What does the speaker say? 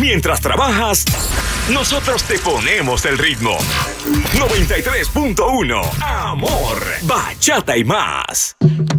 Mientras trabajas, nosotros te ponemos el ritmo. 93.1 Amor, bachata y más.